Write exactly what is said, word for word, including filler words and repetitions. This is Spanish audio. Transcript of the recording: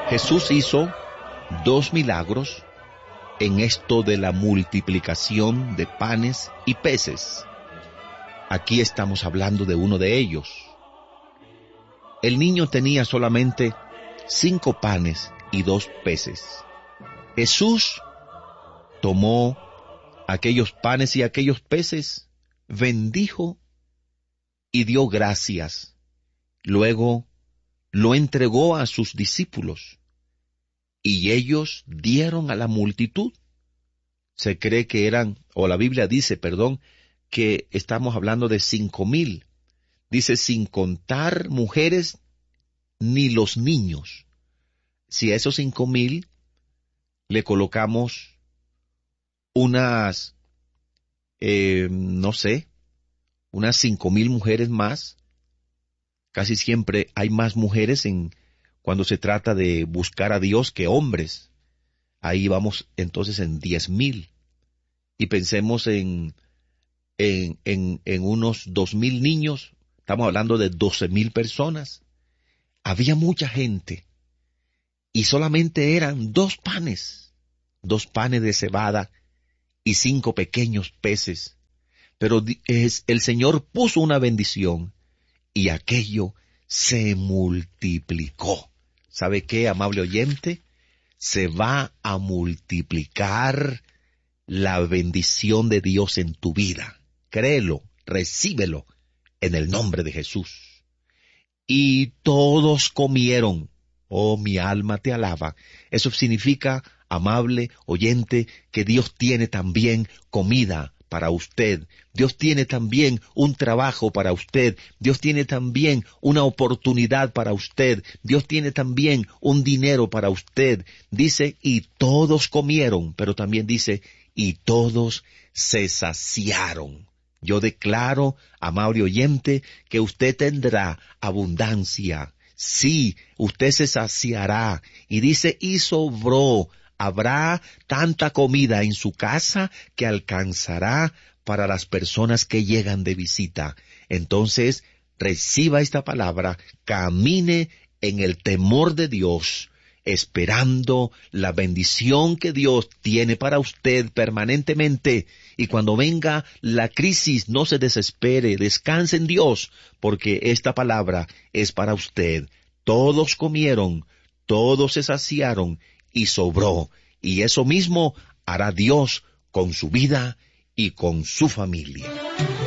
Jesús hizo dos milagros en esto de la multiplicación de panes y peces. Aquí estamos hablando de uno de ellos. El niño tenía solamente cinco panes y dos peces. Jesús tomó aquellos panes y aquellos peces, bendijo y dio gracias. Luego lo entregó a sus discípulos y ellos dieron a la multitud. Se cree que eran, o la Biblia dice, perdón, que estamos hablando de cinco mil. Dice, sin contar mujeres ni los niños. Si a esos cinco mil le colocamos unas, eh, no sé, unas cinco mil mujeres más, casi siempre hay más mujeres en cuando se trata de buscar a Dios que hombres. Ahí vamos entonces en diez mil. Y pensemos en, en, en, en unos dos mil niños, estamos hablando de doce mil personas. Había mucha gente y solamente eran dos panes, dos panes de cebada y cinco pequeños peces. Pero es, el Señor puso una bendición y aquello se multiplicó. ¿Sabe qué, amable oyente? Se va a multiplicar la bendición de Dios en tu vida. Créelo, recíbelo en el nombre de Jesús. Y todos comieron. Oh, mi alma te alaba. Eso significa, amable oyente, que Dios tiene también comida para usted. Dios tiene también un trabajo para usted. Dios tiene también una oportunidad para usted. Dios tiene también un dinero para usted. Dice, y todos comieron, pero también dice, y todos se saciaron. Yo declaro, amable oyente, que usted tendrá abundancia. Sí, usted se saciará. Y dice, y sobró. Habrá tanta comida en su casa que alcanzará para las personas que llegan de visita. Entonces, reciba esta palabra, camine en el temor de Dios, esperando la bendición que Dios tiene para usted permanentemente. Y cuando venga la crisis, no se desespere, descanse en Dios, porque esta palabra es para usted. Todos comieron, todos se saciaron, y sobró, y eso mismo hará Dios con su vida y con su familia.